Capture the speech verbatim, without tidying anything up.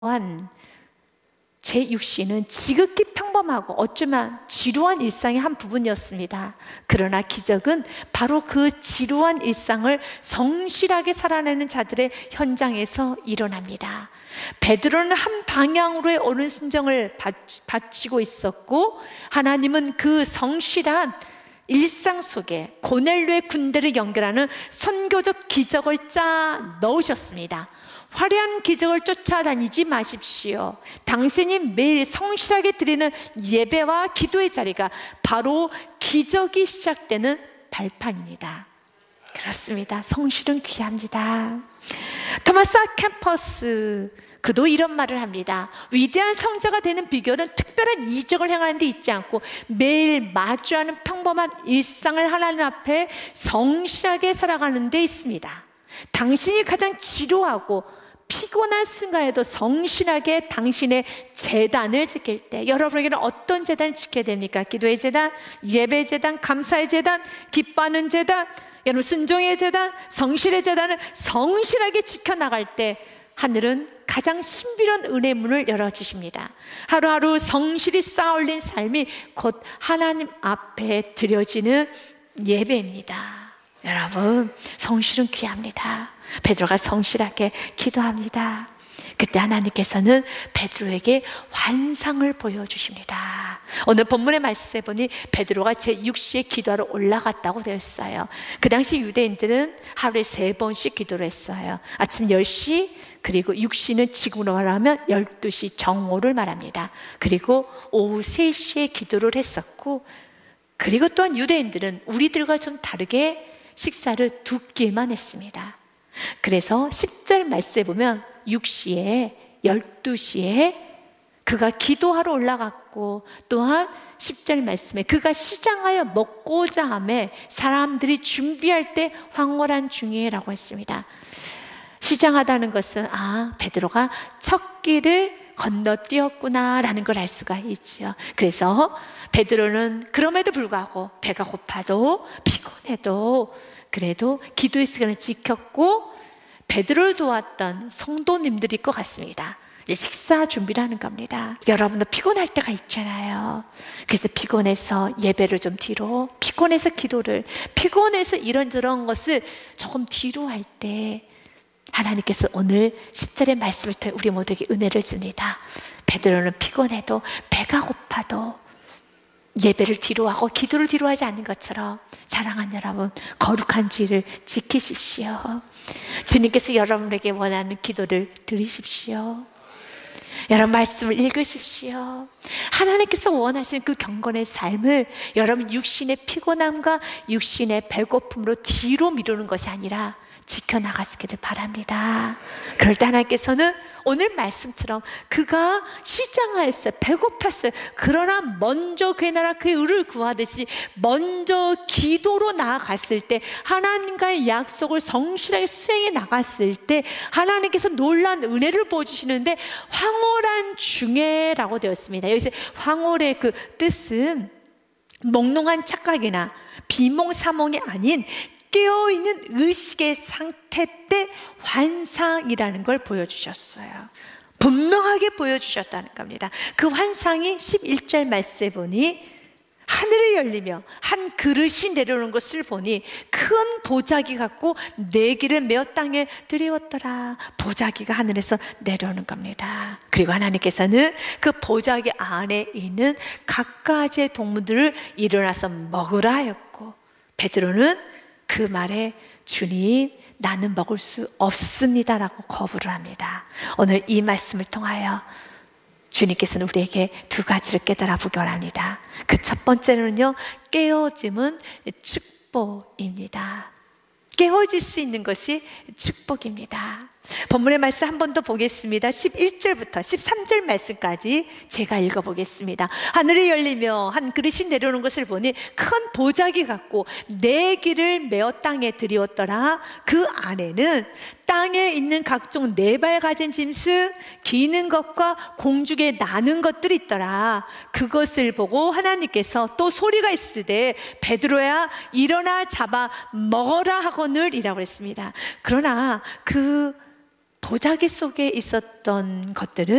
또한 제육 씨는 지극히 평범하고 어쩌면 지루한 일상의 한 부분이었습니다. 그러나 기적은 바로 그 지루한 일상을 성실하게 살아내는 자들의 현장에서 일어납니다. 베드로는 한 방향으로의 옳은 순종을 바치고 있었고, 하나님은 그 성실한 일상 속에 고넬료의 군대를 연결하는 선교적 기적을 짜 넣으셨습니다. 화려한 기적을 쫓아다니지 마십시오. 당신이 매일 성실하게 드리는 예배와 기도의 자리가 바로 기적이 시작되는 발판입니다. 그렇습니다. 성실은 귀합니다. 토마스 캠퍼스, 그도 이런 말을 합니다. 위대한 성자가 되는 비결은 특별한 이적을 행하는 데 있지 않고 매일 마주하는 평범한 일상을 하나님 앞에 성실하게 살아가는 데 있습니다. 당신이 가장 지루하고 피곤한 순간에도 성실하게 당신의 제단을 지킬 때, 여러분에게는 어떤 제단을 지켜야 됩니까? 기도의 제단, 예배의 제단, 감사의 제단, 기뻐하는 제단, 여러분 순종의 제단, 성실의 제단을 성실하게 지켜나갈 때 하늘은 가장 신비로운 은혜의 문을 열어주십니다. 하루하루 성실히 쌓아올린 삶이 곧 하나님 앞에 드려지는 예배입니다. 여러분, 성실은 귀합니다. 베드로가 성실하게 기도합니다. 그때 하나님께서는 베드로에게 환상을 보여주십니다. 오늘 본문의 말씀에 보니 베드로가 제육 시에 기도하러 올라갔다고 되어 있어요. 그 당시 유대인들은 하루에 세 번씩 기도를 했어요. 아침 열 시, 그리고 육 시는 지금으로 말하면 열두 시 정오를 말합니다. 그리고 오후 세 시에 기도를 했었고, 그리고 또한 유대인들은 우리들과 좀 다르게 식사를 두 끼만 했습니다. 그래서 십 절 말씀에 보면 육 시에 열두 시에 그가 기도하러 올라갔고, 또한 십 절 말씀에 그가 시장하여 먹고자 하매 사람들이 준비할 때 황홀한 중에 라고 했습니다. 시장하다는 것은 아, 베드로가 첫 길을 건너뛰었구나 라는 걸 알 수가 있죠. 그래서 베드로는 그럼에도 불구하고 배가 고파도 피곤해도 그래도 기도의 시간을 지켰고, 베드로를 도왔던 성도님들일 것 같습니다. 이제 식사 준비를 하는 겁니다. 여러분도 피곤할 때가 있잖아요. 그래서 피곤해서 예배를 좀 뒤로, 피곤해서 기도를, 피곤해서 이런저런 것을 조금 뒤로 할 때 하나님께서 오늘 십 절의 말씀을 통해 우리 모두에게 은혜를 줍니다. 베드로는 피곤해도 배가 고파도 예배를 뒤로 하고 기도를 뒤로 하지 않는 것처럼 사랑하는 여러분, 거룩한 주의를 지키십시오. 주님께서 여러분에게 원하는 기도를 드리십시오. 여러분 말씀을 읽으십시오. 하나님께서 원하시는 그 경건의 삶을 여러분 육신의 피곤함과 육신의 배고픔으로 뒤로 미루는 것이 아니라 지켜나가시기를 바랍니다. 그럴 때 하나님께서는 오늘 말씀처럼 그가 시장하였어요. 배고팠어요. 그러나 먼저 그의 나라 그의 의를 구하듯이 먼저 기도로 나아갔을 때, 하나님과의 약속을 성실하게 수행해 나갔을 때 하나님께서 놀라운 은혜를 보여주시는데, 황홀한 중에라고 되어 있습니다. 여기서 황홀의 그 뜻은 몽롱한 착각이나 비몽사몽이 아닌 깨어있는 의식의 상태 때 환상이라는 걸 보여주셨어요. 분명하게 보여주셨다는 겁니다. 그 환상이 십일 절 말씀에 보니 하늘이 열리며 한 그릇이 내려오는 것을 보니 큰 보자기 같고 내기를 메어 땅에 들이웠더라. 보자기가 하늘에서 내려오는 겁니다. 그리고 하나님께서는 그 보자기 안에 있는 각가지의 동물들을 일어나서 먹으라 하였고, 베드로는 그 말에 주님, 나는 먹을 수 없습니다 라고 거부를 합니다. 오늘 이 말씀을 통하여 주님께서는 우리에게 두 가지를 깨달아 보기 원합니다. 그 첫 번째는요, 깨어짐은 축복입니다. 깨어질 수 있는 것이 축복입니다. 본문의 말씀 한 번 더 보겠습니다. 십일 절부터 십삼 절 말씀까지 제가 읽어보겠습니다. 하늘이 열리며 한 그릇이 내려오는 것을 보니 큰 보자기 같고 네 귀를 메어 땅에 들이웠더라. 그 안에는 땅에 있는 각종 네 발 가진 짐승, 기는 것과 공중에 나는 것들이 있더라. 그것을 보고 하나님께서 또 소리가 있으되 베드로야 일어나 잡아 먹어라 하거늘 이라고 했습니다. 그러나 그 도자기 속에 있었던 것들은